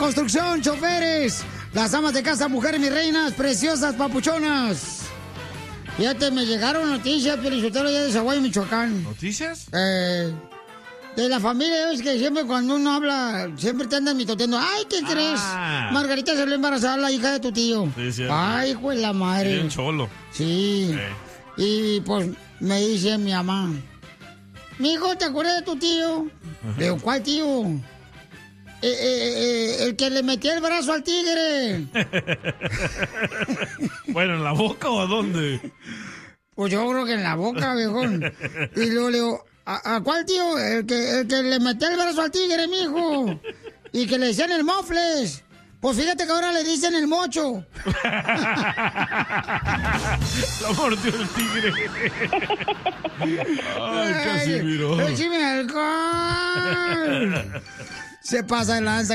construcción, choferes, las amas de casa, mujeres, mis reinas, preciosas, papuchonas. Fíjate, me llegaron noticias, Piolichotelo, ya de Zaguayo, Michoacán. ¿Noticias? De la familia, es que siempre cuando uno habla, siempre te andan mitoteando. Ay, ¿qué crees? Margarita se le embarazada la hija de tu tío. Sí, cierto. Ay, hijo de la madre. Bien cholo. Sí. Y pues me dice mi mamá, mijo, ¿te acuerdas de tu tío? Le digo, ¿cuál tío? El que le metía el brazo al tigre. Bueno, ¿en la boca o a dónde? Pues yo creo que en la boca, viejón. Y luego le digo, ¿a cuál tío? El que le metía el brazo al tigre, mijo. Y que le decían el mofles. Pues fíjate que ahora le dicen el mocho. Lo mordió el tigre. Ay, casi miró. ¡Écheme alcohol! Se pasa de lanza.